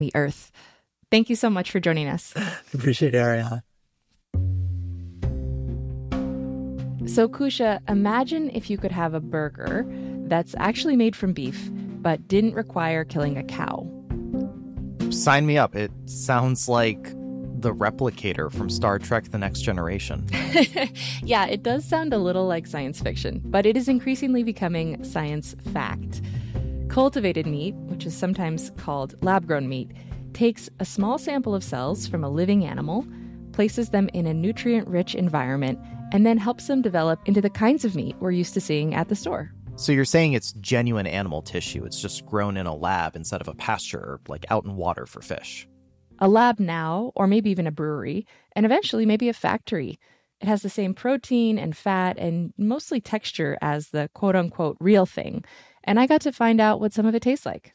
the earth. Thank you so much for joining us. Appreciate it, Ariana. So, Kusha, imagine if you could have a burger that's actually made from beef, but didn't require killing a cow. Sign me up. It sounds like the replicator from Star Trek The Next Generation. Yeah, it does sound a little like science fiction, but it is increasingly becoming science fact. Cultivated meat, which is sometimes called lab-grown meat, takes a small sample of cells from a living animal, places them in a nutrient-rich environment, and then helps them develop into the kinds of meat we're used to seeing at the store. So you're saying it's genuine animal tissue. It's just grown in a lab instead of a pasture or like out in water for fish. A lab now, or maybe even a brewery, and eventually maybe a factory. It has the same protein and fat and mostly texture as the quote-unquote real thing. And I got to find out what some of it tastes like.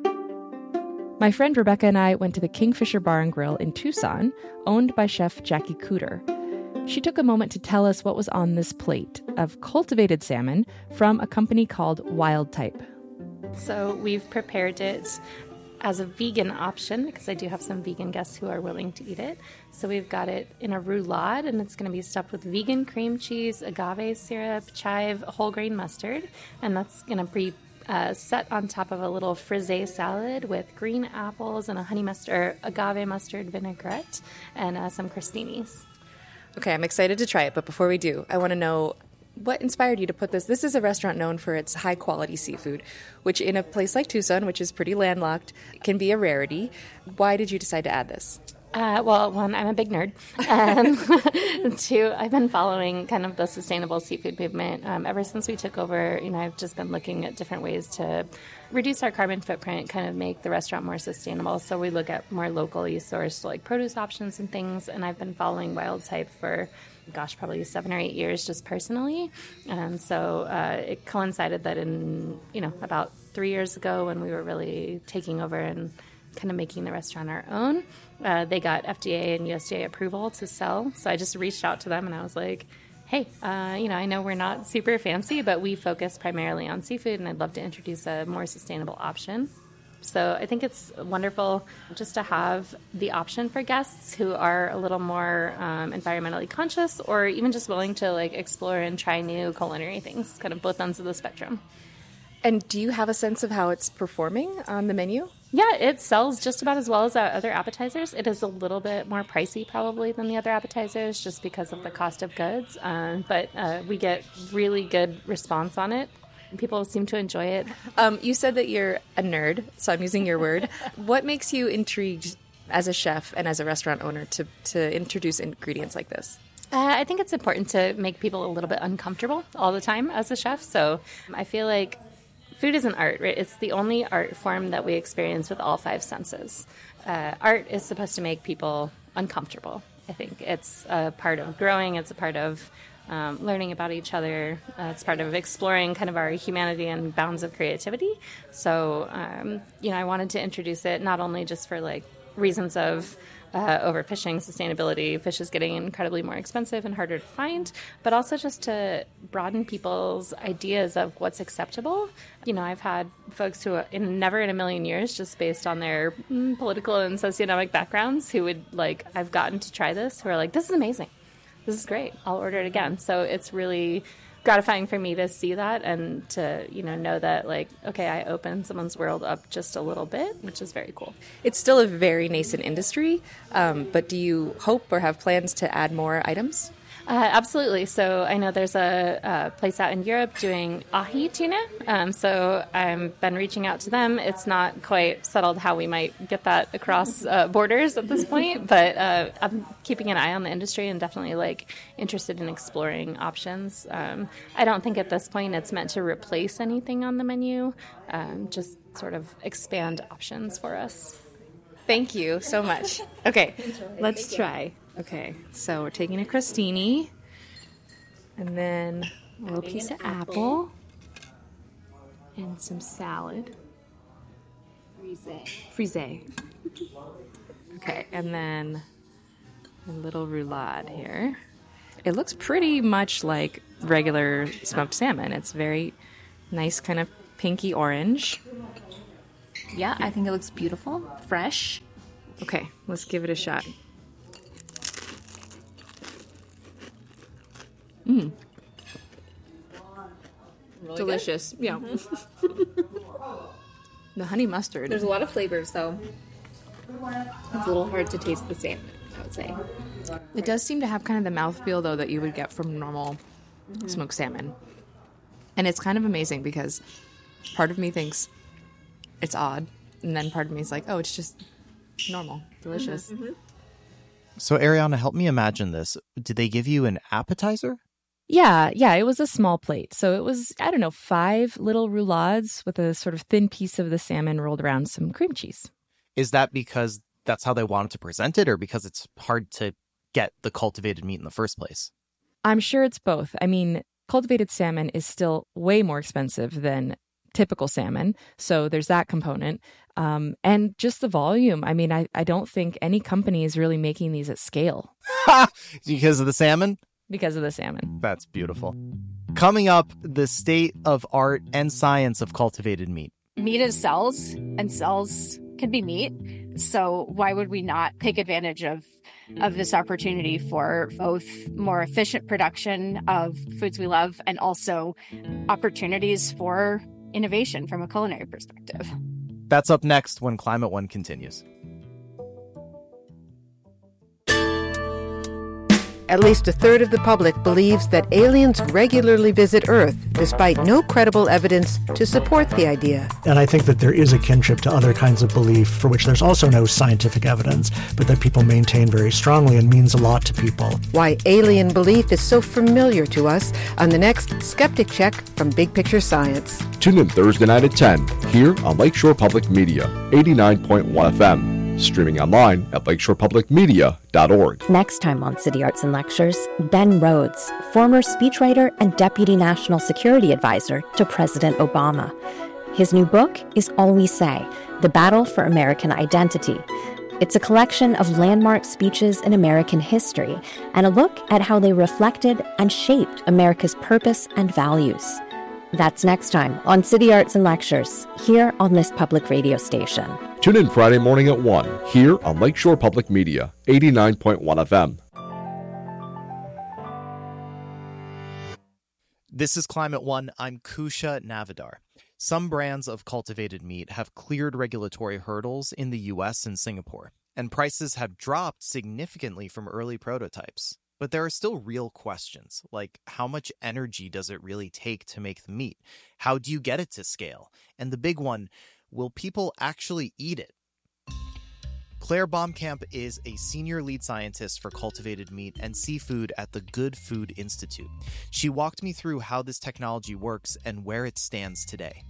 My friend Rebecca and I went to the Kingfisher Bar and Grill in Tucson, owned by chef Jackie Cooter. She took a moment to tell us what was on this plate of cultivated salmon from a company called Wild Type. So we've prepared it as a vegan option because I do have some vegan guests who are willing to eat it. So we've got it in a roulade, and it's going to be stuffed with vegan cream cheese, agave syrup, chive, whole grain mustard, and that's going to be set on top of a little frisee salad with green apples and a honey mustard, agave mustard vinaigrette, and some crostinis. Okay, I'm excited to try it, but before we do, I want to know what inspired you to put this? This is a restaurant known for its high-quality seafood, which in a place like Tucson, which is pretty landlocked, can be a rarity. Why did you decide to add this? Well, one, I'm a big nerd. Two, I've been following kind of the sustainable seafood movement ever since we took over. I've just been looking at different ways to reduce our carbon footprint, kind of make the restaurant more sustainable. So we look at more locally sourced like produce options and things. And I've been following Wild Type for, probably 7 or 8 years just personally. And so it coincided that in, about 3 years ago when we were really taking over and kind of making the restaurant our own, they got FDA and USDA approval to sell. So I just reached out to them and I was like, hey, I know we're not super fancy, but we focus primarily on seafood, and I'd love to introduce a more sustainable option. So I think it's wonderful just to have the option for guests who are a little more environmentally conscious, or even just willing to explore and try new culinary things, kind of both ends of the spectrum. And do you have a sense of how it's performing on the menu? Yeah, it sells just about as well as other appetizers. It is a little bit more pricey probably than the other appetizers just because of the cost of goods, but we get really good response on it. People seem to enjoy it. You said that you're a nerd, so I'm using your word. What makes you intrigued as a chef and as a restaurant owner to introduce ingredients like this? I think it's important to make people a little bit uncomfortable all the time as a chef. So I feel like food is an art, right? It's the only art form that we experience with all 5 senses. Art is supposed to make people uncomfortable. I think it's a part of growing. It's a part of learning about each other. It's part of exploring kind of our humanity and bounds of creativity. So, I wanted to introduce it not only just for reasons of overfishing, sustainability, fish is getting incredibly more expensive and harder to find, but also just to broaden people's ideas of what's acceptable. I've had folks who, never in a million years, just based on their political and socioeconomic backgrounds, who would I've gotten to try this, who are like, this is amazing. This is great. I'll order it again. So it's really gratifying for me to see that and to, know that okay, I opened someone's world up just a little bit, which is very cool. It's still a very nascent industry, but do you hope or have plans to add more items? Absolutely. So I know there's a place out in Europe doing ahi tuna. So I've been reaching out to them. It's not quite settled how we might get that across borders at this point, but I'm keeping an eye on the industry and definitely interested in exploring options. I don't think at this point it's meant to replace anything on the menu, just sort of expand options for us. Thank you so much. Okay, let's try. Okay, so we're taking a crostini, and then a little piece of apple, and some salad. Frisee. Okay, and then a little roulade here. It looks pretty much like regular smoked salmon. It's very nice, kind of pinky orange. Yeah, I think it looks beautiful, fresh. Okay, let's give it a shot. Really delicious. Good. Yeah. The honey mustard. There's a lot of flavors, though. It's a little hard to taste the same, I would say. It does seem to have kind of the mouthfeel, though, that you would get from normal smoked salmon. And it's kind of amazing because part of me thinks it's odd, and then part of me is like, oh, it's just normal, delicious. So, Ariana, help me imagine this. Did they give you an appetizer? Yeah, it was a small plate. So it was, 5 little roulades with a sort of thin piece of the salmon rolled around some cream cheese. Is that because that's how they wanted to present it, or because it's hard to get the cultivated meat in the first place? I'm sure it's both. I mean, cultivated salmon is still way more expensive than typical salmon. So there's that component. And just the volume. I mean, I don't think any company is really making these at scale. Because of the salmon? Because of the salmon. That's beautiful. Coming up, the state of art and science of cultivated meat. Meat is cells, and cells can be meat. So why would we not take advantage of this opportunity for both more efficient production of foods we love and also opportunities for innovation from a culinary perspective? That's up next when Climate One continues. At least a third of the public believes that aliens regularly visit Earth, despite no credible evidence to support the idea. And I think that there is a kinship to other kinds of belief for which there's also no scientific evidence, but that people maintain very strongly and means a lot to people. Why alien belief is so familiar to us on the next Skeptic Check from Big Picture Science. Tune in Thursday night at 10 here on Lakeshore Public Media, 89.1 FM. Streaming online at lakeshorepublicmedia.org. Next time on City Arts and Lectures, Ben Rhodes, former speechwriter and Deputy National Security Advisor to President Obama. His new book is All We Say, The Battle for American Identity. It's a collection of landmark speeches in American history and a look at how they reflected and shaped America's purpose and values. That's next time on City Arts and Lectures, here on this public radio station. Tune in Friday morning at 1, here on Lakeshore Public Media, 89.1 FM. This is Climate One. I'm Kusha Navidar. Some brands of cultivated meat have cleared regulatory hurdles in the US and Singapore, and prices have dropped significantly from early prototypes. But there are still real questions, like how much energy does it really take to make the meat? How do you get it to scale? And the big one, will people actually eat it? Claire Baumkamp is a senior lead scientist for cultivated meat and seafood at the Good Food Institute. She walked me through how this technology works and where it stands today.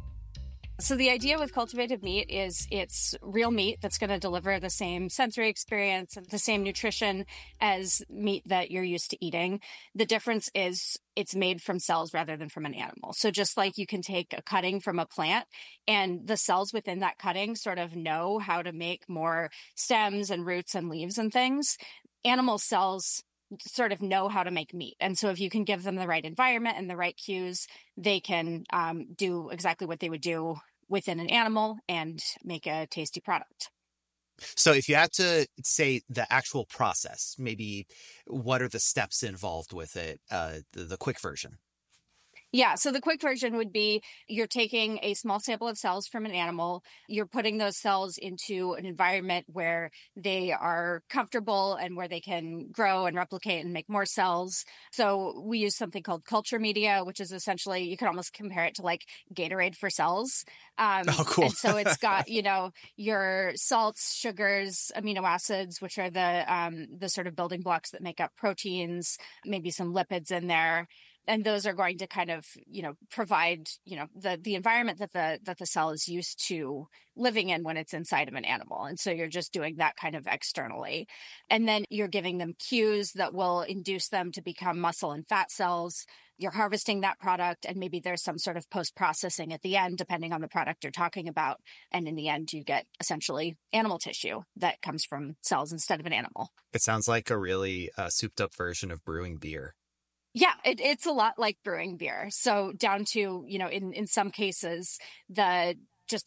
So the idea with cultivated meat is it's real meat that's going to deliver the same sensory experience and the same nutrition as meat that you're used to eating. The difference is it's made from cells rather than from an animal. So just like you can take a cutting from a plant and the cells within that cutting sort of know how to make more stems and roots and leaves and things, animal cells sort of know how to make meat. And so if you can give them the right environment and the right cues, they can do exactly what they would do within an animal and make a tasty product. So if you had to say the actual process, maybe what are the steps involved with it, the quick version? Yeah, so the quick version would be you're taking a small sample of cells from an animal, you're putting those cells into an environment where they are comfortable and where they can grow and replicate and make more cells. So we use something called culture media, which is essentially, you can almost compare it to like Gatorade for cells. Oh, cool. And so it's got, your salts, sugars, amino acids, which are the sort of building blocks that make up proteins, maybe some lipids in there. And those are going to kind of, provide, the environment that the cell is used to living in when it's inside of an animal. And so you're just doing that kind of externally. And then you're giving them cues that will induce them to become muscle and fat cells. You're harvesting that product, and maybe there's some sort of post-processing at the end, depending on the product you're talking about. And in the end, you get essentially animal tissue that comes from cells instead of an animal. It sounds like a really souped up version of brewing beer. Yeah, it's a lot like brewing beer. So down to, in some cases, the just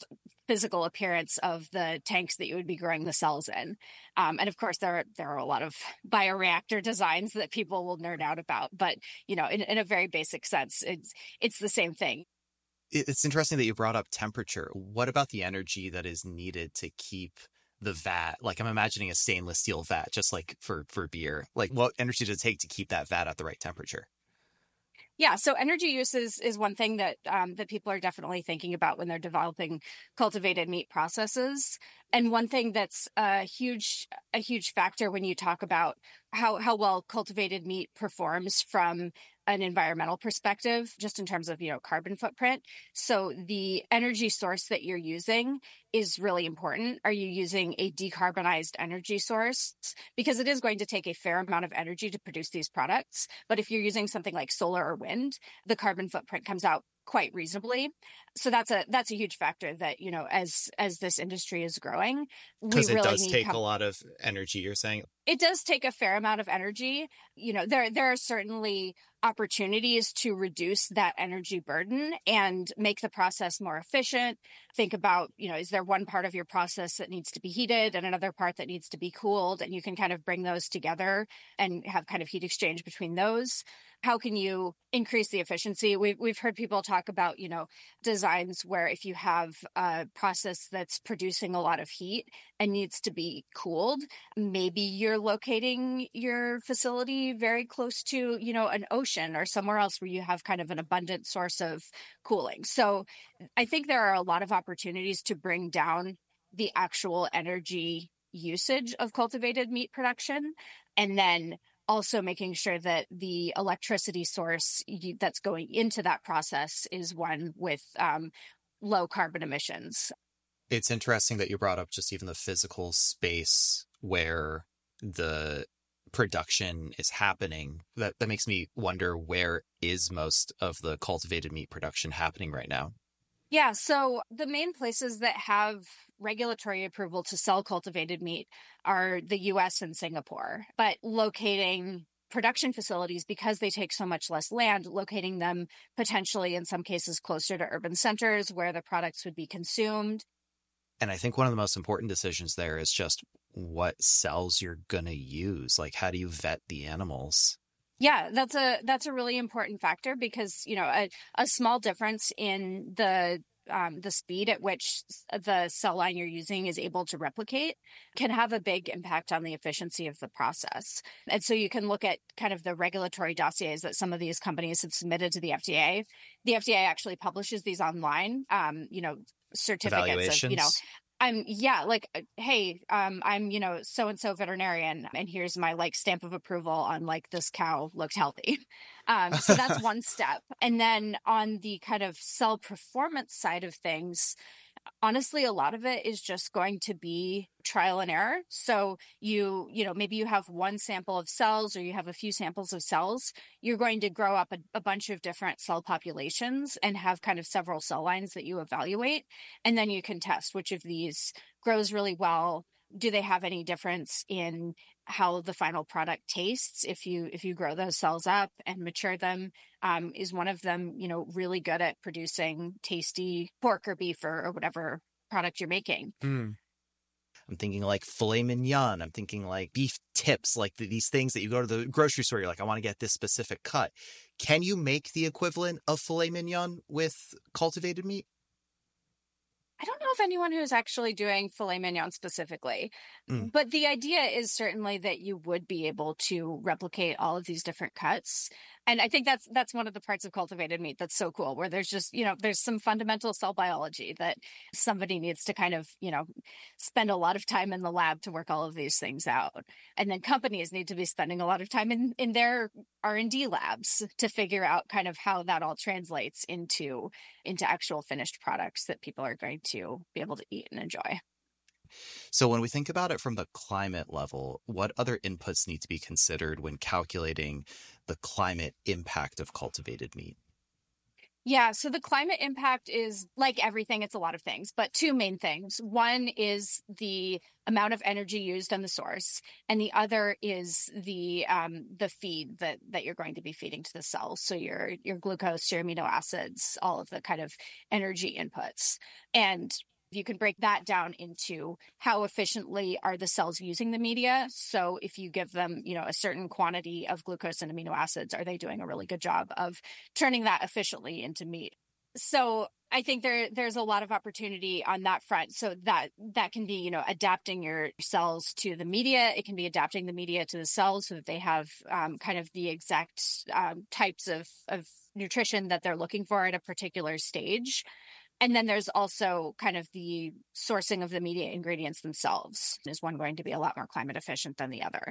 physical appearance of the tanks that you would be growing the cells in. And of course, there are a lot of bioreactor designs that people will nerd out about, but in a very basic sense, it's the same thing. It's interesting that you brought up temperature. What about the energy that is needed to keep the vat? Like, I'm imagining a stainless steel vat, just like for beer. Like, what energy does it take to keep that vat at the right temperature? Yeah, so energy use is one thing that that people are definitely thinking about when they're developing cultivated meat processes. And one thing that's a huge factor when you talk about how well cultivated meat performs from an environmental perspective, just in terms of, carbon footprint. So the energy source that you're using is really important. Are you using a decarbonized energy source? Because it is going to take a fair amount of energy to produce these products. But if you're using something like solar or wind, the carbon footprint comes out quite reasonably. So that's a huge factor that, as this industry is growing, because it does take a lot of energy, you're saying? It does take a fair amount of energy. There are certainly opportunities to reduce that energy burden and make the process more efficient. Think about, is there one part of your process that needs to be heated and another part that needs to be cooled? And you can kind of bring those together and have kind of heat exchange between those. How can you increase the efficiency? We've heard people talk about, designs where if you have a process that's producing a lot of heat and needs to be cooled, maybe you're locating your facility very close to, an ocean or somewhere else where you have kind of an abundant source of cooling. So I think there are a lot of opportunities to bring down the actual energy usage of cultivated meat production, and then also making sure that the electricity source that's going into that process is one with low carbon emissions. It's interesting that you brought up just even the physical space where the production is happening. That makes me wonder, where is most of the cultivated meat production happening right now? Yeah, so the main places that have regulatory approval to sell cultivated meat are the US and Singapore. But locating production facilities, because they take so much less land, locating them potentially in some cases closer to urban centers where the products would be consumed. And I think one of the most important decisions there is just what cells you're going to use. Like, how do you vet the animals? Yeah, that's a really important factor, because, a small difference in the speed at which the cell line you're using is able to replicate can have a big impact on the efficiency of the process. And so you can look at kind of the regulatory dossiers that some of these companies have submitted to the FDA. The FDA actually publishes these online, certificates of, hey, I'm, so-and-so veterinarian, and here's my stamp of approval on this cow looked healthy. So that's one step. And then on the kind of cell performance side of things, honestly, a lot of it is just going to be trial and error. So maybe you have one sample of cells, or you have a few samples of cells. You're going to grow up a bunch of different cell populations and have kind of several cell lines that you evaluate. And then you can test which of these grows really well. Do they have any difference in how the final product tastes if you grow those cells up and mature them? Is one of them, really good at producing tasty pork or beef or whatever product you're making? I'm thinking like filet mignon. I'm thinking like beef tips, like these things that you go to the grocery store, you're like, I want to get this specific cut. Can you make the equivalent of filet mignon with cultivated meat? I don't know of anyone who's actually doing filet mignon specifically, but the idea is certainly that you would be able to replicate all of these different cuts. And I think that's one of the parts of cultivated meat that's so cool, where there's just, there's some fundamental cell biology that somebody needs to kind of, spend a lot of time in the lab to work all of these things out. And then companies need to be spending a lot of time in their R&D labs to figure out kind of how that all translates into actual finished products that people are going to be able to eat and enjoy. So when we think about it from the climate level, what other inputs need to be considered when calculating the climate impact of cultivated meat? Yeah, so the climate impact is like everything. It's a lot of things, but two main things. One is the amount of energy used on the source, and the other is the feed that you're going to be feeding to the cells. So your glucose, your amino acids, all of the kind of energy inputs. And You can break that down into how efficiently are the cells using the media. So if you give them, a certain quantity of glucose and amino acids, are they doing a really good job of turning that efficiently into meat? So I think there's a lot of opportunity on that front. So that can be, adapting your cells to the media. It can be adapting the media to the cells so that they have kind of the exact types of nutrition that they're looking for at a particular stage. And then there's also kind of the sourcing of the media ingredients themselves. Is one going to be a lot more climate efficient than the other?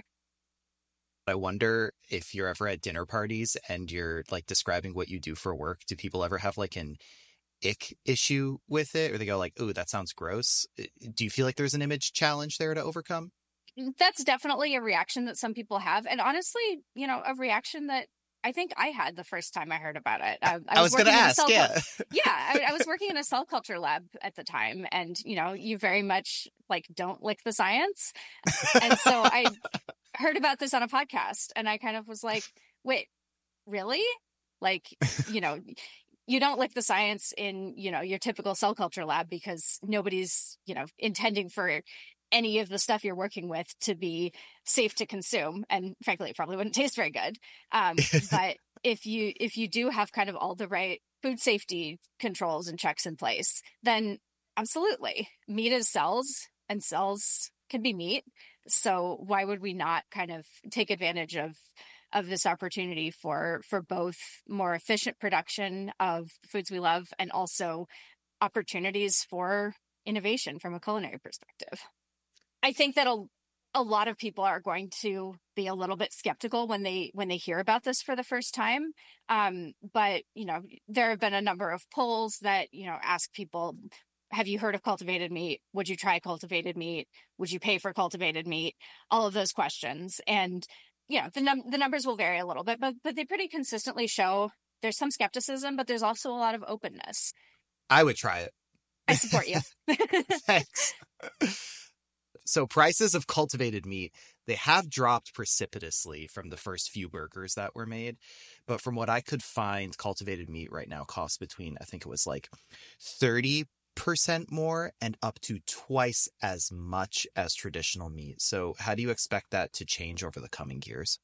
I wonder if you're ever at dinner parties and you're like describing what you do for work. Do people ever have like an ick issue with it? Or they go like, "Ooh, that sounds gross." Do you feel like there's an image challenge there to overcome? That's definitely a reaction that some people have. And honestly, a reaction that I think I had the first time I heard about it. I was going to ask, yeah. I was working in a cell culture lab at the time, and, you very much like don't lick the science. And so I heard about this on a podcast, and I kind of was like, wait, really? Like, you don't lick the science in, your typical cell culture lab because nobody's, intending for any of the stuff you're working with to be safe to consume. And frankly, it probably wouldn't taste very good. But if you do have kind of all the right food safety controls and checks in place, then absolutely. Meat is cells, and cells can be meat. So why would we not kind of take advantage of this opportunity for both more efficient production of foods we love and also opportunities for innovation from a culinary perspective? I think that a lot of people are going to be a little bit skeptical when they hear about this for the first time. But, there have been a number of polls that, ask people, have you heard of cultivated meat? Would you try cultivated meat? Would you pay for cultivated meat? All of those questions. And, the numbers will vary a little bit, but they pretty consistently show there's some skepticism, but there's also a lot of openness. I would try it. I support you. Thanks. So prices of cultivated meat, they have dropped precipitously from the first few burgers that were made. But from what I could find, cultivated meat right now costs between, I think it was like 30% more and up to twice as much as traditional meat. So how do you expect that to change over the coming years?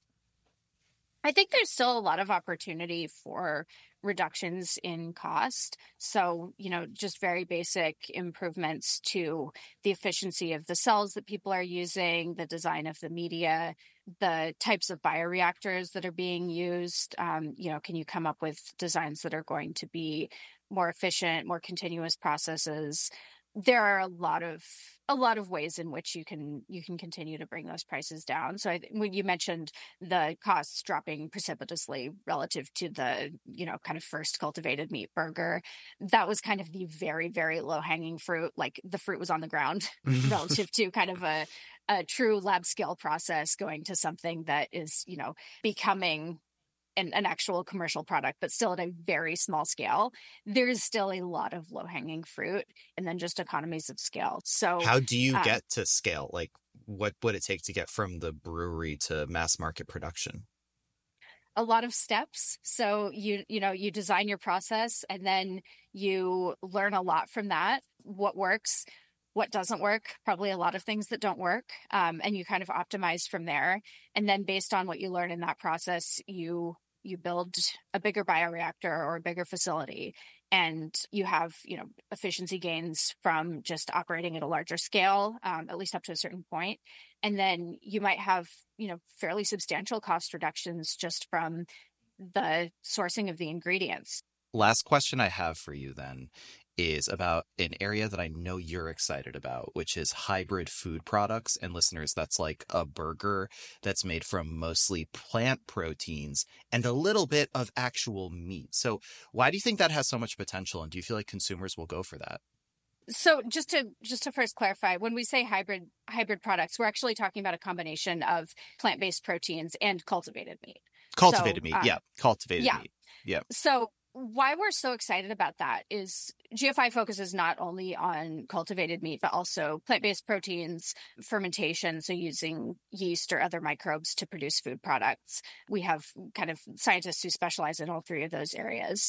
I think there's still a lot of opportunity for reductions in cost. So, just very basic improvements to the efficiency of the cells that people are using, the design of the media, the types of bioreactors that are being used. Can you come up with designs that are going to be more efficient, more continuous processes? There are a lot of ways in which you can continue to bring those prices down. So when you mentioned the costs dropping precipitously relative to the, kind of first cultivated meat burger, that was kind of the very, very low hanging fruit. Like the fruit was on the ground relative to kind of a true lab scale process going to something that is, becoming an actual commercial product, but still at a very small scale. There's still a lot of low-hanging fruit, and then just economies of scale. So how do you get to scale? Like, what would it take to get from the brewery to mass market production? A lot of steps. So you design your process, and then you learn a lot from that. What works, what doesn't work, probably a lot of things that don't work. And you kind of optimize from there. And then based on what you learn in that process, you build a bigger bioreactor or a bigger facility, and you have, efficiency gains from just operating at a larger scale, at least up to a certain point. And then you might have, fairly substantial cost reductions just from the sourcing of the ingredients. Last question I have for you then is about an area that I know you're excited about, which is hybrid food products. And listeners, that's like a burger that's made from mostly plant proteins and a little bit of actual meat. So why do you think that has so much potential? And do you feel like consumers will go for that? So just to first clarify, when we say hybrid products, we're actually talking about a combination of plant-based proteins and cultivated meat. Cultivated meat. Yeah. So why we're so excited about that is GFI focuses not only on cultivated meat, but also plant-based proteins, fermentation, so using yeast or other microbes to produce food products. We have kind of scientists who specialize in all three of those areas.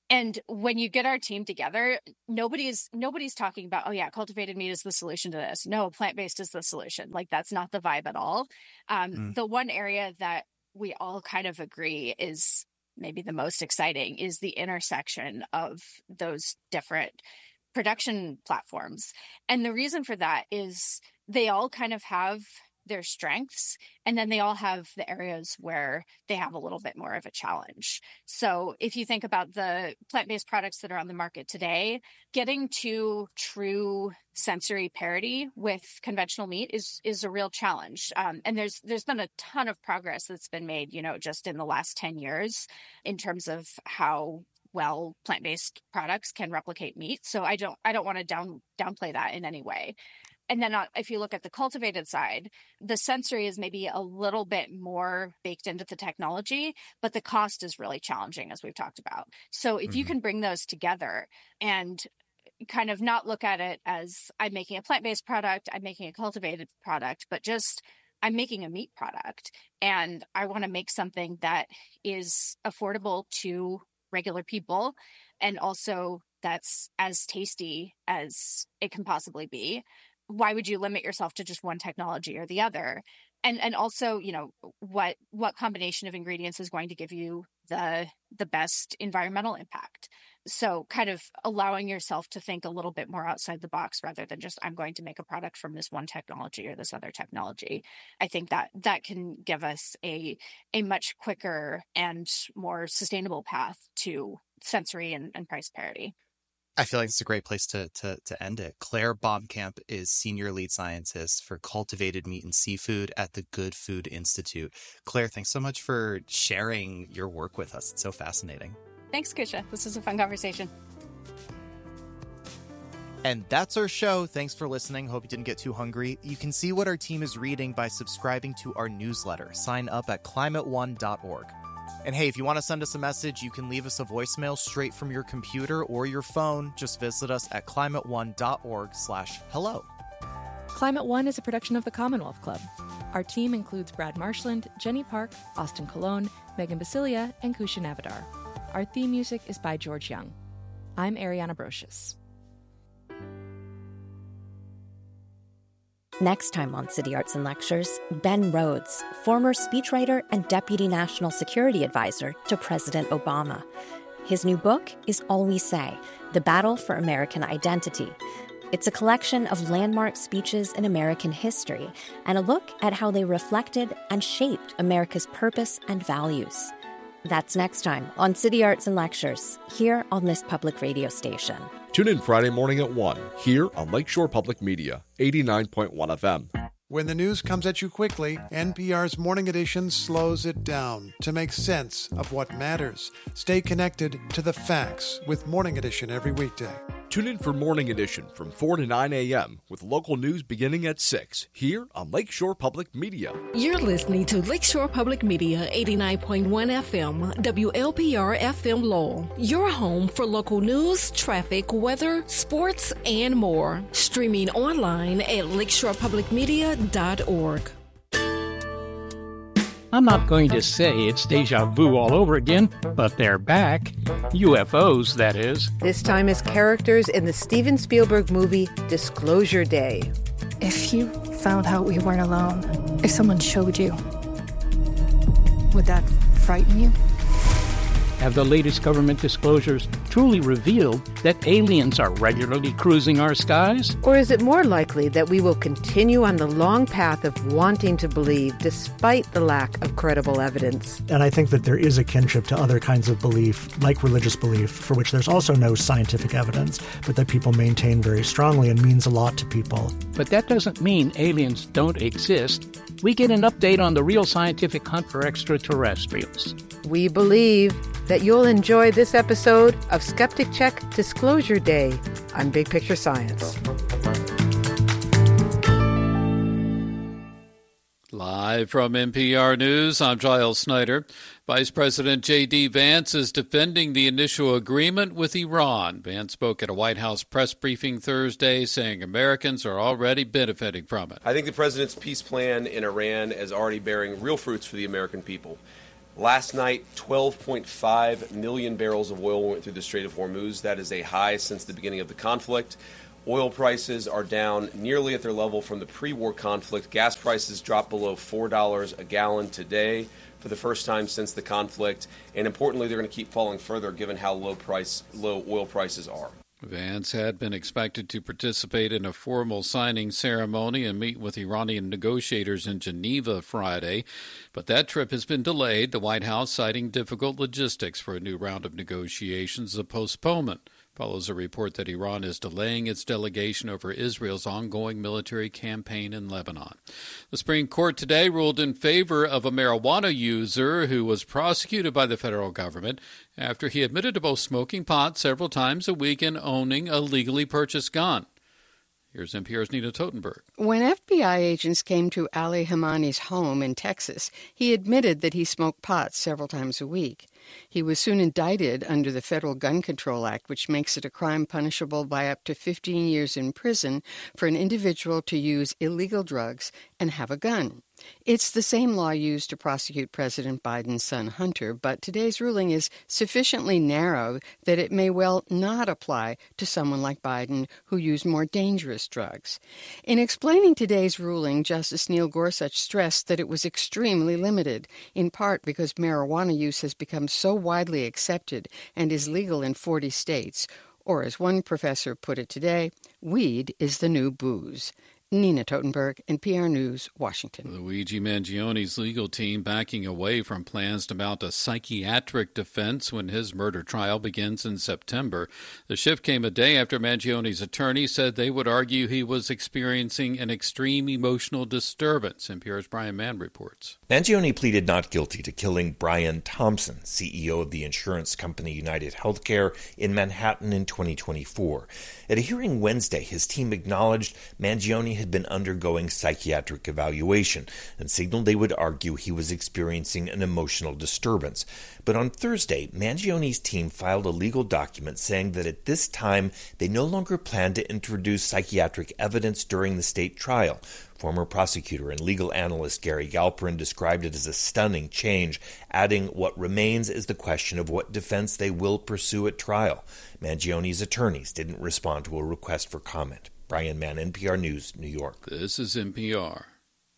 And when you get our team together, nobody's talking about, oh yeah, cultivated meat is the solution to this. No, plant-based is the solution. Like, that's not the vibe at all. The one area that we all kind of agree is maybe the most exciting is the intersection of those different production platforms. And the reason for that is they all kind of have their strengths, and then they all have the areas where they have a little bit more of a challenge. So if you think about the plant-based products that are on the market today, getting to true sensory parity with conventional meat is a real challenge. And there's been a ton of progress that's been made, just in the last 10 years in terms of how well plant-based products can replicate meat. So I don't want to downplay that in any way. And then if you look at the cultivated side, the sensory is maybe a little bit more baked into the technology, but the cost is really challenging, as we've talked about. So if you can bring those together and kind of not look at it as I'm making a plant-based product, I'm making a cultivated product, but just I'm making a meat product, and I want to make something that is affordable to regular people and also that's as tasty as it can possibly be. Why would you limit yourself to just one technology or the other? And also, what combination of ingredients is going to give you the best environmental impact? So kind of allowing yourself to think a little bit more outside the box rather than just, I'm going to make a product from this one technology or this other technology. I think that can give us a much quicker and more sustainable path to sensory and price parity. I feel like it's a great place to end it. Claire Baumkamp is Senior Lead Scientist for Cultivated Meat and Seafood at the Good Food Institute. Claire, thanks so much for sharing your work with us. It's so fascinating. Thanks, Kusha. This was a fun conversation. And that's our show. Thanks for listening. Hope you didn't get too hungry. You can see what our team is reading by subscribing to our newsletter. Sign up at climateone.org. And hey, if you want to send us a message, you can leave us a voicemail straight from your computer or your phone. Just visit us at climateone.org/hello. Climate One is a production of the Commonwealth Club. Our team includes Brad Marshland, Jenny Park, Austin Colon, Megan Basilia, and Kusha Navidar. Our theme music is by George Young. I'm Ariana Brocious. Next time on City Arts and Lectures, Ben Rhodes, former speechwriter and deputy national security advisor to President Obama. His new book is All We Say, The Battle for American Identity. It's a collection of landmark speeches in American history and a look at how they reflected and shaped America's purpose and values. That's next time on City Arts and Lectures, here on this public radio station. Tune in Friday morning at 1, here on Lakeshore Public Media, 89.1 FM. When the news comes at you quickly, NPR's Morning Edition slows it down to make sense of what matters. Stay connected to the facts with Morning Edition every weekday. Tune in for Morning Edition from 4 to 9 a.m. with local news beginning at 6 here on Lakeshore Public Media. You're listening to Lakeshore Public Media 89.1 FM, WLPR FM Lowell. Your home for local news, traffic, weather, sports, and more. Streaming online at lakeshorepublicmedia.org. I'm not going to say it's deja vu all over again, but they're back. UFOs, that is. This time as characters in the Steven Spielberg movie Disclosure Day. If you found out we weren't alone, if someone showed you, would that frighten you? Have the latest government disclosures truly revealed that aliens are regularly cruising our skies? Or is it more likely that we will continue on the long path of wanting to believe despite the lack of credible evidence? And I think that there is a kinship to other kinds of belief, like religious belief, for which there's also no scientific evidence, but that people maintain very strongly and means a lot to people. But that doesn't mean aliens don't exist. We get an update on the real scientific hunt for extraterrestrials. We believe that you'll enjoy this episode of Skeptic Check Disclosure Day on Big Picture Science. Live from NPR News, I'm Giles Snyder. Vice President J.D. Vance is defending the initial agreement with Iran. Vance spoke at a White House press briefing Thursday, saying Americans are already benefiting from it. I think the president's peace plan in Iran is already bearing real fruits for the American people. Last night, 12.5 million barrels of oil went through the Strait of Hormuz. That is a high since the beginning of the conflict. Oil prices are down nearly at their level from the pre-war conflict. Gas prices dropped below $4 a gallon today for the first time since the conflict. And importantly, they're going to keep falling further given how low oil prices are. Vance had been expected to participate in a formal signing ceremony and meet with Iranian negotiators in Geneva Friday, but that trip has been delayed, the White House citing difficult logistics for a new round of negotiations. A postponement follows a report that Iran is delaying its delegation over Israel's ongoing military campaign in Lebanon. The Supreme Court today ruled in favor of a marijuana user who was prosecuted by the federal government after he admitted to both smoking pot several times a week and owning a legally purchased gun. Here's NPR's Nina Totenberg. When FBI agents came to Ali Hamani's home in Texas, he admitted that he smoked pot several times a week. He was soon indicted under the Federal Gun Control Act, which makes it a crime punishable by up to 15 years in prison for an individual to use illegal drugs and have a gun. It's the same law used to prosecute President Biden's son Hunter, but today's ruling is sufficiently narrow that it may well not apply to someone like Biden who used more dangerous drugs. In explaining today's ruling, Justice Neil Gorsuch stressed that it was extremely limited, in part because marijuana use has become so widely accepted and is legal in 40 states. Or as one professor put it today, weed is the new booze. Nina Totenberg, NPR News, Washington. Luigi Mangioni's legal team backing away from plans to mount a psychiatric defense when his murder trial begins in September. The shift came a day after Mangioni's attorney said they would argue he was experiencing an extreme emotional disturbance. NPR's Brian Mann reports. Mangioni pleaded not guilty to killing Brian Thompson, CEO of the insurance company United Healthcare, in Manhattan in 2024. At a hearing Wednesday, his team acknowledged Mangioni had been undergoing psychiatric evaluation and signaled they would argue he was experiencing an emotional disturbance. But on Thursday, Mangioni's team filed a legal document saying that at this time they no longer plan to introduce psychiatric evidence during the state trial. Former prosecutor and legal analyst Gary Galperin described it as a stunning change, adding what remains is the question of what defense they will pursue at trial. Mangioni's attorneys didn't respond to a request for comment. Brian Mann, NPR News, New York. This is NPR.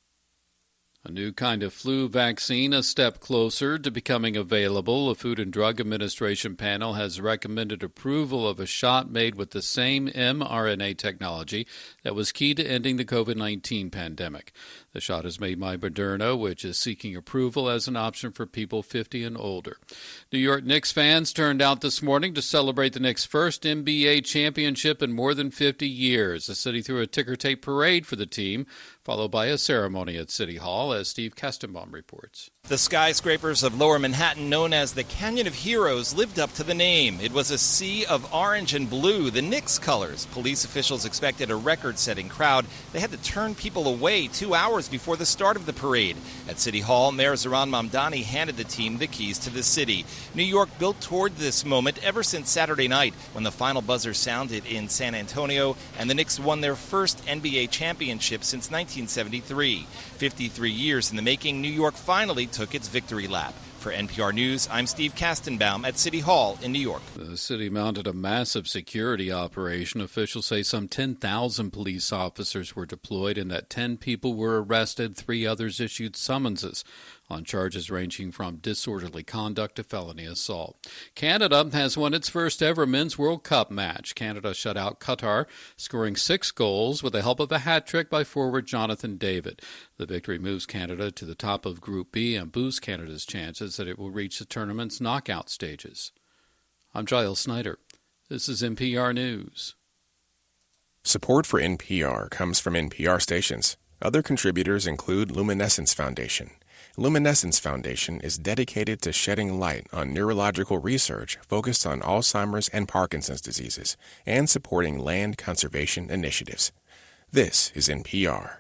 A new kind of flu vaccine a step closer to becoming available. A Food and Drug Administration panel has recommended approval of a shot made with the same mRNA technology that was key to ending the COVID-19 pandemic. The shot is made by Moderna, which is seeking approval as an option for people 50 and older. New York Knicks fans turned out this morning to celebrate the Knicks' first NBA championship in more than 50 years. The city threw a ticker tape parade for the team, followed by a ceremony at City Hall, as Steve Kestenbaum reports. The skyscrapers of Lower Manhattan, known as the Canyon of Heroes, lived up to the name. It was a sea of orange and blue, the Knicks colors. Police officials expected a record-setting crowd. They had to turn people away 2 hours before the start of the parade. At City Hall, Mayor Zohran Mamdani handed the team the keys to the city. New York built toward this moment ever since Saturday night, when the final buzzer sounded in San Antonio and the Knicks won their first NBA championship since 1973. 53 years in the making, New York finally took its victory lap. For NPR News, I'm Steve Kastenbaum at City Hall in New York. The city mounted a massive security operation. Officials say some 10,000 police officers were deployed and that 10 people were arrested. 3 others issued summonses on charges ranging from disorderly conduct to felony assault. Canada has won its first ever Men's World Cup match. Canada shut out Qatar, scoring 6 goals with the help of a hat trick by forward Jonathan David. The victory moves Canada to the top of Group B and boosts Canada's chances that it will reach the tournament's knockout stages. I'm Giles Snyder. This is NPR News. Support for NPR comes from NPR stations. Other contributors include Luminescence Foundation. Luminescence Foundation is dedicated to shedding light on neurological research focused on Alzheimer's and Parkinson's diseases and supporting land conservation initiatives. This is NPR.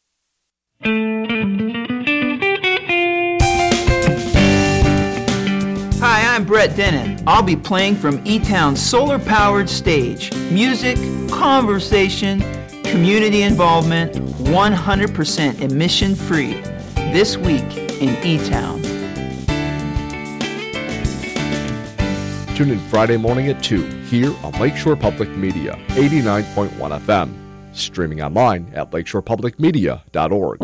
Hi, I'm Brett Dennen. I'll be playing from E-Town's solar-powered stage. Music, conversation, community involvement, 100% emission-free. This week in E-Town. Tune in Friday morning at 2 here on Lakeshore Public Media, 89.1 FM. Streaming online at lakeshorepublicmedia.org.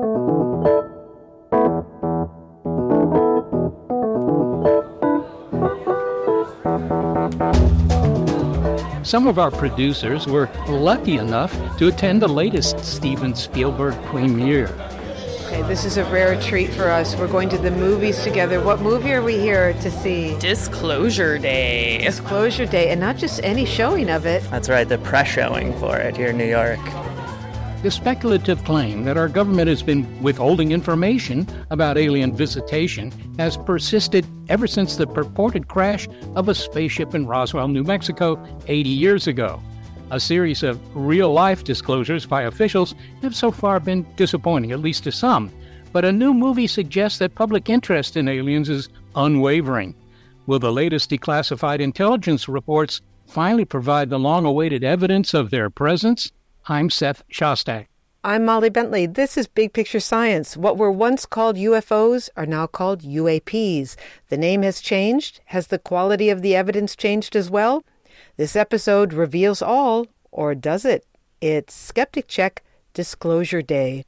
Some of our producers were lucky enough to attend the latest Steven Spielberg premiere. Okay, this is a rare treat for us. We're going to the movies together. What movie are we here to see? Disclosure Day. Disclosure Day, and not just any showing of it. That's right, the press showing for it here in New York. The speculative claim that our government has been withholding information about alien visitation has persisted ever since the purported crash of a spaceship in Roswell, New Mexico, 80 years ago. A series of real-life disclosures by officials have so far been disappointing, at least to some. But a new movie suggests that public interest in aliens is unwavering. Will the latest declassified intelligence reports finally provide the long-awaited evidence of their presence? I'm Seth Shostak. I'm Molly Bentley. This is Big Picture Science. What were once called UFOs are now called UAPs. The name has changed. Has the quality of the evidence changed as well? This episode reveals all, or does it? It's Skeptic Check Disclosure Day.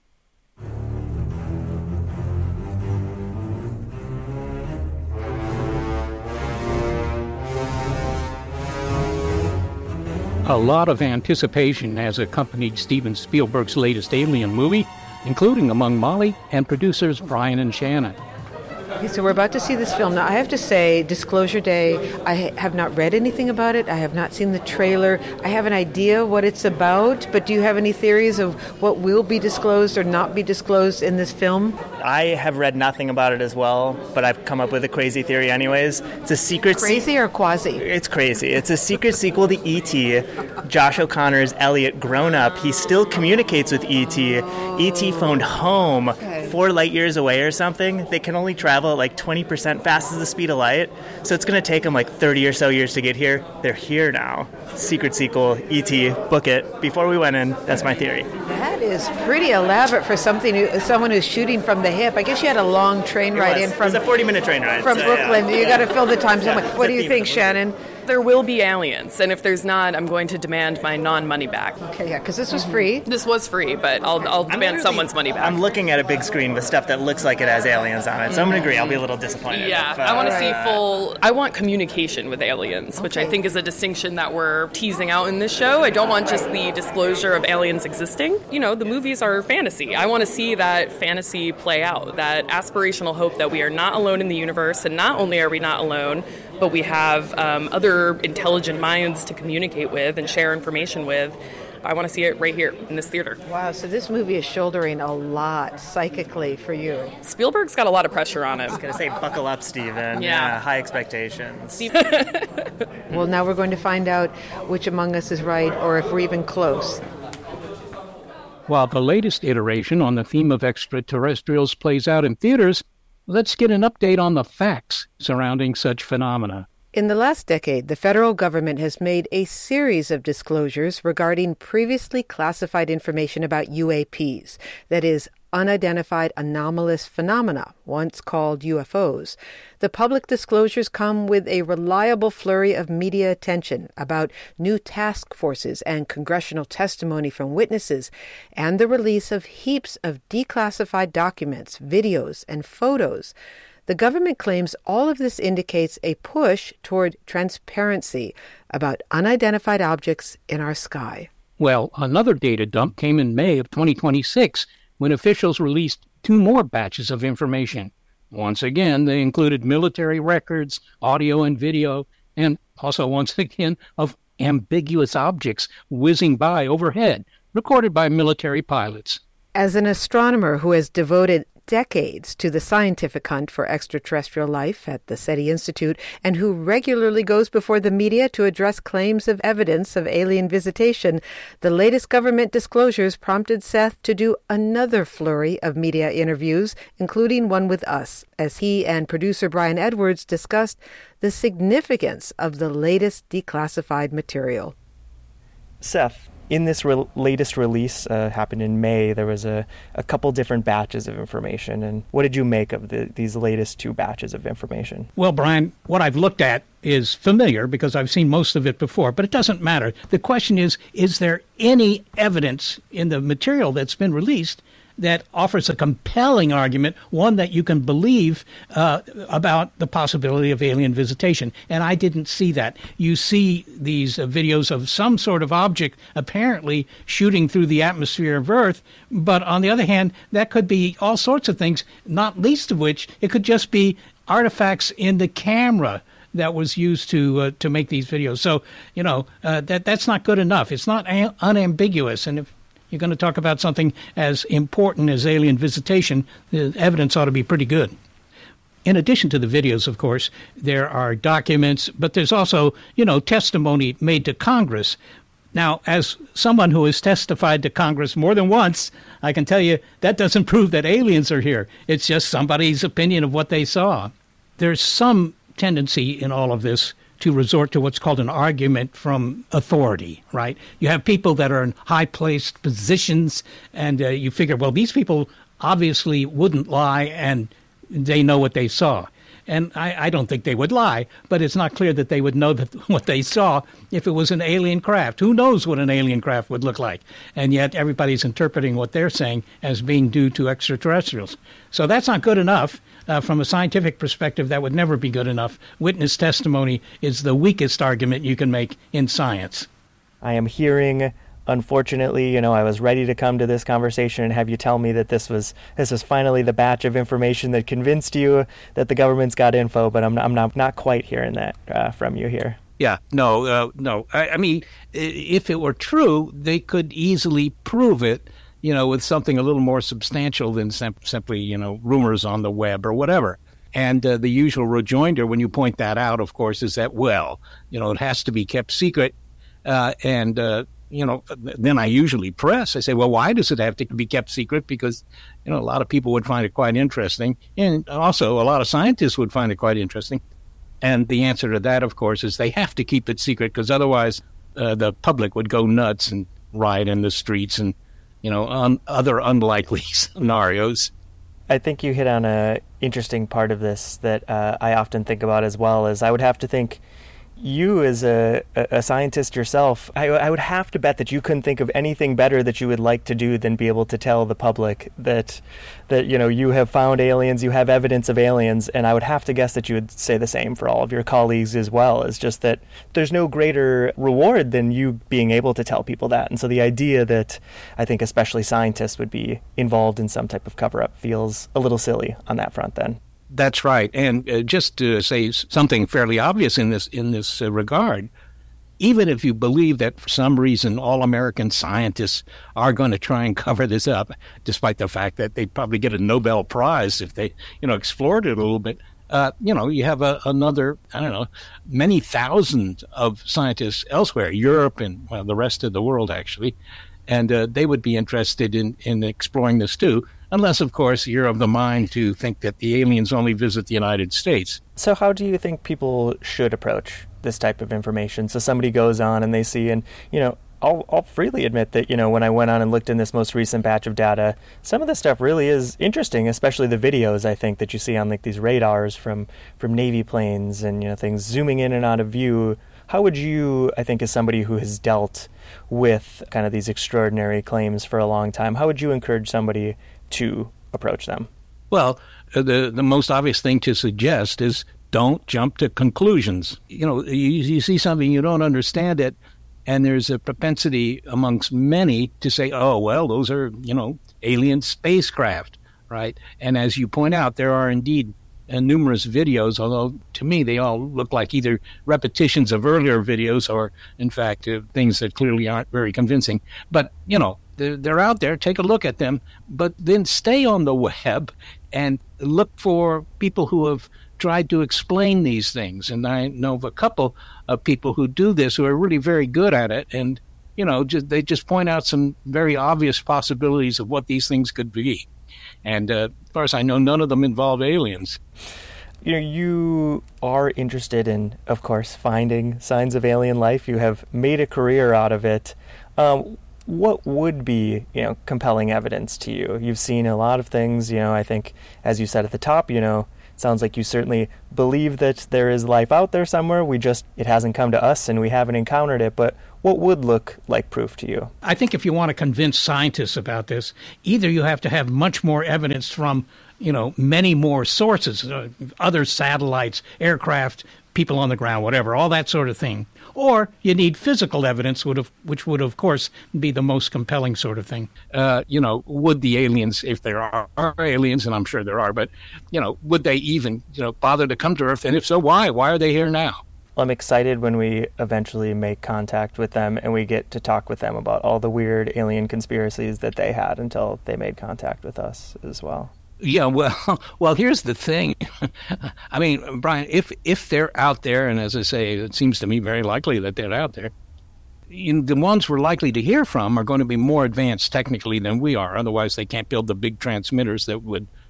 A lot of anticipation has accompanied Steven Spielberg's latest Alien movie, including among Molly and producers Brian and Shannon. Okay, so we're about to see this film. Now, I have to say, Disclosure Day, I have not read anything about it. I have not seen the trailer. I have an idea what it's about, but do you have any theories of what will be disclosed or not be disclosed in this film? I have read nothing about it as well, but I've come up with a crazy theory anyways. It's a secret... Crazy or quasi? It's crazy. It's a secret sequel to E.T. Josh O'Connor's Elliot grown up. He still communicates with E.T. E.T. phoned home 4 light years away or something. They can only travel at like 20% fast as the speed of light. So it's going to take them like 30 or so years to get here. They're here now. Secret sequel, E.T., book it. Before we went in, that's my theory. That is pretty elaborate for someone who's shooting from the hip. I guess you had a long train ride in from... It was a 40-minute train ride. From Brooklyn. Yeah. You got to fill the time somewhere. What do you think, Shannon? There will be aliens, and if there's not, I'm going to demand my non-money back. Okay, yeah, because this was free. This was free, but I'll demand someone's money back. I'm looking at a big screen with stuff that looks like it has aliens on it, so I'm going to agree. I'll be a little disappointed. Yeah, I want to see full... I want communication with aliens, which I think is a distinction that we're teasing out in this show. I don't want just the disclosure of aliens existing. You know, the movies are fantasy. I want to see that fantasy play out, that aspirational hope that we are not alone in the universe, and not only are we not alone, but we have other intelligent minds to communicate with and share information with. I want to see it right here in this theater. Wow, so this movie is shouldering a lot psychically for you. Spielberg's got a lot of pressure on it. I was going to say, buckle up, Steven. Yeah, high expectations. Well, now we're going to find out which among us is right or if we're even close. While the latest iteration on the theme of extraterrestrials plays out in theaters, let's get an update on the facts surrounding such phenomena. In the last decade, the federal government has made a series of disclosures regarding previously classified information about UAPs, that is, unidentified anomalous phenomena, once called UFOs. The public disclosures come with a reliable flurry of media attention about new task forces and congressional testimony from witnesses, and the release of heaps of declassified documents, videos, and photos. The government claims all of this indicates a push toward transparency about unidentified objects in our sky. Well, another data dump came in May of 2026 when officials released 2 more batches of information. Once again, they included military records, audio and video, and also once again of ambiguous objects whizzing by overhead, recorded by military pilots. As an astronomer who has devoted decades to the scientific hunt for extraterrestrial life at the SETI Institute and who regularly goes before the media to address claims of evidence of alien visitation, the latest government disclosures prompted Seth to do another flurry of media interviews, including one with us, as he and producer Brian Edwards discussed the significance of the latest declassified material. Seth, In this latest release, happened in May, there was a couple different batches of information. And what did you make of these latest 2 batches of information? Well, Brian, what I've looked at is familiar because I've seen most of it before, but it doesn't matter. The question is there any evidence in the material that's been released that offers a compelling argument, one that you can believe about the possibility of alien visitation? And I didn't see that. You see these videos of some sort of object apparently shooting through the atmosphere of Earth, but on the other hand, that could be all sorts of things, not least of which it could just be artifacts in the camera that was used to make these videos. So, that's not good enough. It's not unambiguous. And if you're going to talk about something as important as alien visitation, the evidence ought to be pretty good. In addition to the videos, of course, there are documents, but there's also, testimony made to Congress. Now, as someone who has testified to Congress more than once, I can tell you that doesn't prove that aliens are here. It's just somebody's opinion of what they saw. There's some tendency in all of this to resort to what's called an argument from authority, right? You have people that are in high-placed positions, and you figure, well, these people obviously wouldn't lie, and they know what they saw. And I don't think they would lie, but it's not clear that they would know that what they saw if it was an alien craft. Who knows what an alien craft would look like? And yet everybody's interpreting what they're saying as being due to extraterrestrials. So that's not good enough. From a scientific perspective, that would never be good enough. Witness testimony is the weakest argument you can make in science. I am hearing, unfortunately, I was ready to come to this conversation and have you tell me that this was finally the batch of information that convinced you that the government's got info, but I'm not quite hearing that from you here. Yeah, no. I mean, if it were true, they could easily prove it, with something a little more substantial than simply, rumors on the web or whatever. And the usual rejoinder when you point that out, of course, is that, it has to be kept secret. Then I usually press. I say, well, why does it have to be kept secret? Because, a lot of people would find it quite interesting. And also a lot of scientists would find it quite interesting. And the answer to that, of course, is they have to keep it secret because otherwise the public would go nuts and riot in the streets and, on other unlikely scenarios. I think you hit on an interesting part of this that I often think about as well, is I would have to think you as a scientist yourself, I would have to bet that you couldn't think of anything better that you would like to do than be able to tell the public that you have found aliens, you have evidence of aliens, and I would have to guess that you would say the same for all of your colleagues as well. It's just that there's no greater reward than you being able to tell people that. And so the idea that I think especially scientists would be involved in some type of cover-up feels a little silly on that front then. That's right. And just to say something fairly obvious in this regard, even if you believe that for some reason all American scientists are going to try and cover this up, despite the fact that they'd probably get a Nobel Prize if they, explored it a little bit, you have another, many thousands of scientists elsewhere, Europe and the rest of the world, actually, and they would be interested in exploring this too. Unless, of course, you're of the mind to think that the aliens only visit the United States. So how do you think people should approach this type of information? So somebody goes on and they see, and, I'll freely admit that, when I went on and looked in this most recent batch of data, some of the stuff really is interesting, especially the videos, I think, that you see on like these radars from Navy planes and, things zooming in and out of view. How would you, I think, as somebody who has dealt with kind of these extraordinary claims for a long time, how would you encourage somebody to approach them? Well, the most obvious thing to suggest is don't jump to conclusions. You see something, you don't understand it, and there's a propensity amongst many to say, oh, well, those are, alien spacecraft, right? And as you point out, there are indeed numerous videos, although to me they all look like either repetitions of earlier videos or, in fact, things that clearly aren't very convincing. But, they're out there, take a look at them, but then stay on the web and look for people who have tried to explain these things. And I know of a couple of people who do this who are really very good at it. And, they just point out some very obvious possibilities of what these things could be. And as far as I know, none of them involve aliens. You are interested in, of course, finding signs of alien life. You have made a career out of it. What would be, compelling evidence to you? You've seen a lot of things, I think, as you said at the top, it sounds like you certainly believe that there is life out there somewhere. It hasn't come to us and we haven't encountered it, but what would look like proof to you? I think if you want to convince scientists about this, either you have to have much more evidence from, many more sources, other satellites, aircraft, people on the ground, whatever, all that sort of thing. Or you need physical evidence, which would, of course, be the most compelling sort of thing. Would the aliens, if there are aliens, and I'm sure there are, but, would they even, bother to come to Earth? And if so, why? Why are they here now? Well, I'm excited when we eventually make contact with them and we get to talk with them about all the weird alien conspiracies that they had until they made contact with us as well. Yeah, well, here's the thing. I mean, Brian, if they're out there, and as I say, it seems to me very likely that they're out there, the ones we're likely to hear from are going to be more advanced technically than we are. Otherwise, they can't build the big transmitters that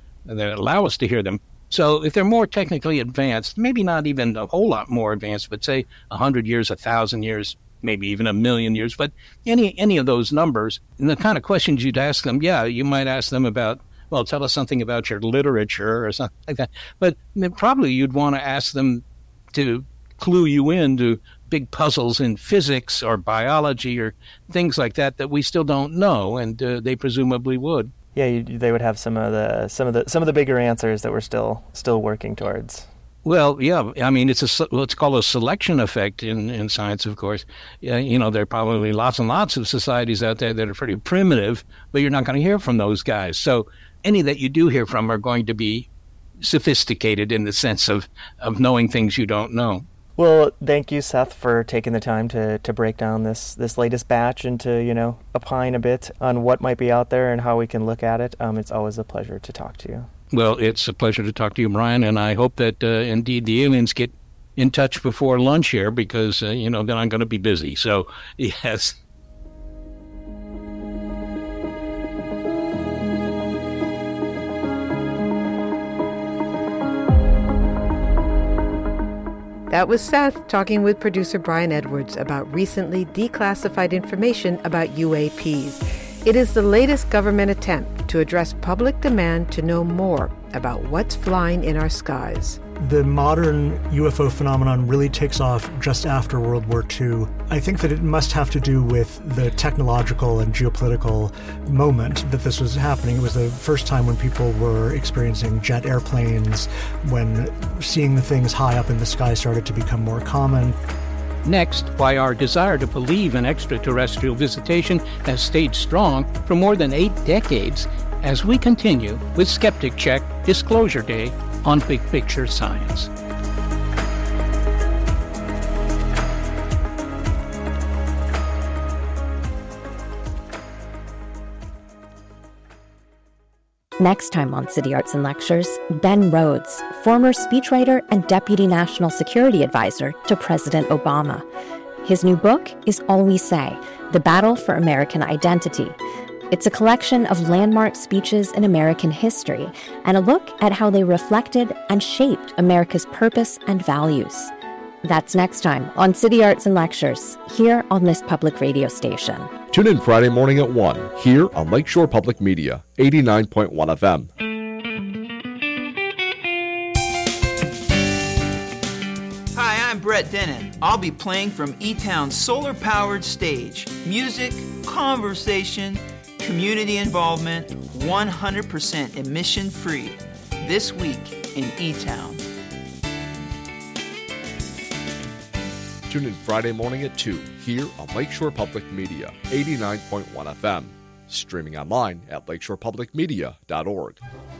allow us to hear them. So if they're more technically advanced, maybe not even a whole lot more advanced, but say 100 years, 1,000 years, maybe even 1,000,000 years, but any of those numbers, and the kind of questions you'd ask them, you might ask them about, well, tell us something about your literature or something like that. But probably you'd want to ask them to clue you into big puzzles in physics or biology or things like that we still don't know, and they presumably would. Yeah, they would have some of the bigger answers that we're still working towards. Well, yeah, I mean, it's called a selection effect in science, of course. There are probably lots and lots of societies out there that are pretty primitive, but you're not going to hear from those guys. So any that you do hear from are going to be sophisticated in the sense of knowing things you don't know. Well, thank you, Seth, for taking the time to break down this latest batch and to, opine a bit on what might be out there and how we can look at it. It's always a pleasure to talk to you. Well, it's a pleasure to talk to you, Brian, and I hope that indeed the aliens get in touch before lunch here because, then I'm going to be busy. So, yes. That was Seth talking with producer Brian Edwards about recently declassified information about UAPs. It is the latest government attempt to address public demand to know more about what's flying in our skies. The modern UFO phenomenon really takes off just after World War II. I think that it must have to do with the technological and geopolitical moment that this was happening. It was the first time when people were experiencing jet airplanes, when seeing the things high up in the sky started to become more common. Next, why our desire to believe in extraterrestrial visitation has stayed strong for more than 8 decades as we continue with Skeptic Check Disclosure Day on Big Picture Science. Next time on City Arts and Lectures, Ben Rhodes, former speechwriter and deputy national security advisor to President Obama. His new book is All We Say, The Battle for American Identity. It's a collection of landmark speeches in American history and a look at how they reflected and shaped America's purpose and values. That's next time on City Arts and Lectures, here on this public radio station. Tune in Friday morning at 1, here on Lakeshore Public Media, 89.1 FM. Hi, I'm Brett Dennen. I'll be playing from E-Town's solar-powered stage. Music, conversation, community involvement, 100% emission-free. This week in E-Town. Tune in Friday morning at 2, here on Lakeshore Public Media, 89.1 FM. Streaming online at lakeshorepublicmedia.org.